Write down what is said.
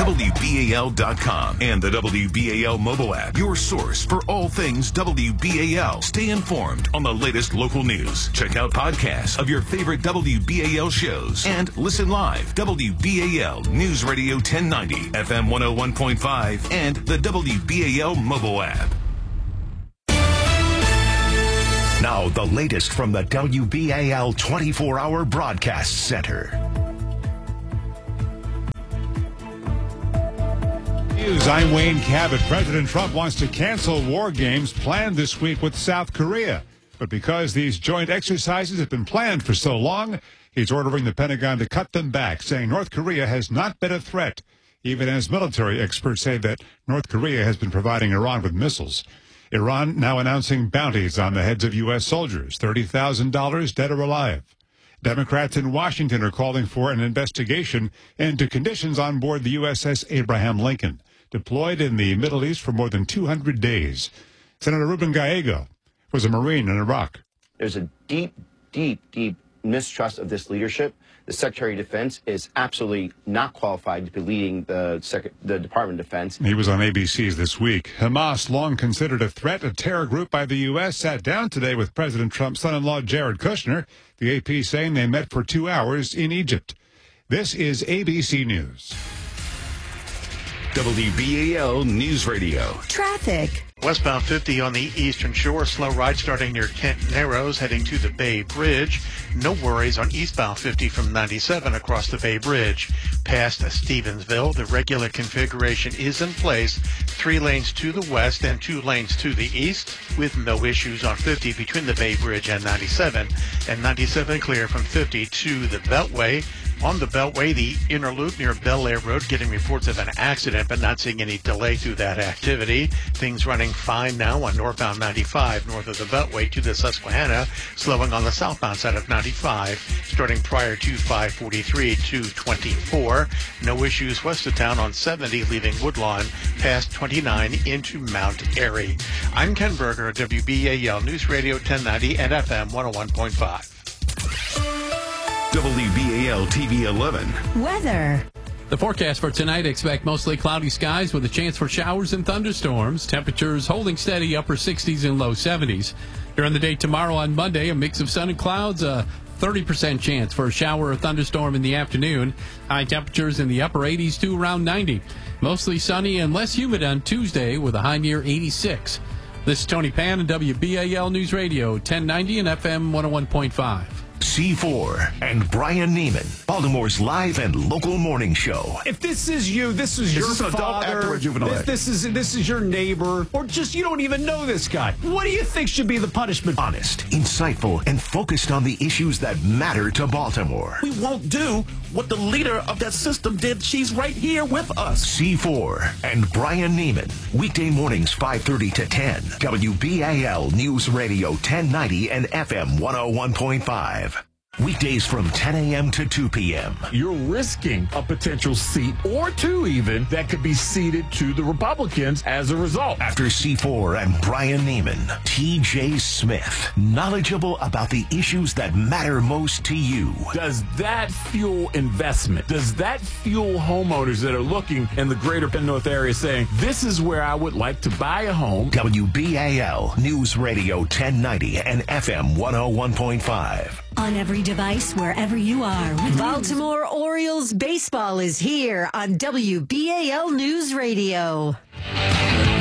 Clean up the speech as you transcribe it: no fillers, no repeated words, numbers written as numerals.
WBAL.com, and the WBAL mobile app, your source for all things WBAL. Stay informed on the latest local news. Check out podcasts of your favorite WBAL shows and listen live. WBAL News Radio 1090, FM 101.5, and the WBAL mobile app. Now, the latest from the WBAL 24-hour broadcast center. I'm Wayne Cabot. President Trump wants to cancel war games planned this week with South Korea. But because these joint exercises have been planned for so long, he's ordering the Pentagon to cut them back, saying North Korea has not been a threat, even as military experts say that North Korea has been providing Iran with missiles. Iran now announcing bounties on the heads of U.S. soldiers, $30,000 dead or alive. Democrats in Washington are calling for an investigation into conditions on board the USS Abraham Lincoln, deployed in the Middle East for more than 200 days. Senator Ruben Gallego was a Marine in Iraq. There's a deep mistrust of this leadership. The Secretary of Defense is absolutely not qualified to be leading the Department of Defense. He was on ABC's This Week. Hamas, long considered a threat, a terror group by the U.S., sat down today with President Trump's son-in-law, Jared Kushner. The AP saying they met for 2 hours in Egypt. This is ABC News. WBAL News Radio. Traffic. Westbound 50 on the Eastern Shore. Slow ride starting near Kent Narrows, heading to the Bay Bridge. No worries on eastbound 50 from 97 across the Bay Bridge. Past Stevensville, the regular configuration is in place. 3 lanes to the west and 2 lanes to the east, with no issues on 50 between the Bay Bridge and 97. And 97 clear from 50 to the Beltway. On the Beltway, the inner loop near Bel Air Road, getting reports of an accident, but not seeing any delay through that activity. Things running fine now on northbound 95, north of the Beltway to the Susquehanna, slowing on the southbound side of 95, starting prior to 543 to 24. No issues west of town on 70, leaving Woodlawn, past 29 into Mount Airy. I'm Ken Berger, WBAL News Radio 1090 and FM 101.5. WBAL TV 11. Weather. The forecast for tonight, expect mostly cloudy skies with a chance for showers and thunderstorms. Temperatures holding steady, upper 60s and low 70s. During the day tomorrow on Monday, a mix of sun and clouds, a 30% chance for a shower or thunderstorm in the afternoon. High temperatures in the upper 80s to around 90. Mostly sunny and less humid on Tuesday with a high near 86. This is Tony Pan and WBAL News Radio 1090 and FM 101.5. C4 and Brian Neiman, Baltimore's live and local morning show. If this is you, this is your father, this is your neighbor, or just you don't even know this guy, what do you think should be the punishment? Honest, insightful, and focused on the issues that matter to Baltimore. We won't do what the leader of that system did. She's right here with us. C4 and Brian Neiman, weekday mornings 5:30 to 10. WBAL News Radio 1090 and FM 101.5. Weekdays from 10 a.m. to 2 p.m. You're risking a potential seat or 2 even that could be ceded to the Republicans as a result. After C4 and Brian Neiman, T.J. Smith, knowledgeable about the issues that matter most to you. Does that fuel investment? Does that fuel homeowners that are looking in the greater Penn North area saying, this is where I would like to buy a home? WBAL News Radio 1090 and FM 101.5. On every device, wherever you are. Baltimore Orioles baseball is here on WBAL News Radio.